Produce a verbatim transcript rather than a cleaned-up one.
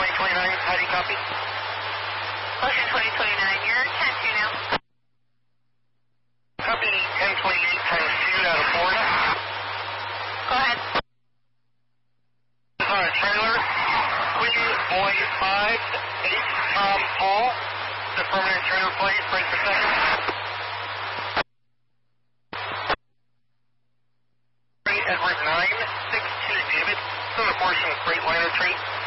twenty twenty-nine, how do you copy? Ocean twenty twenty-nine, you're ten two now. Copy ten twenty-eight times two out of Florida. Go ahead. This is on a trailer. Queen Boy five, eight Tom Paul. The permanent trailer plate, break for second. Edward nine, six two David. Still a portion of Freightliner tree.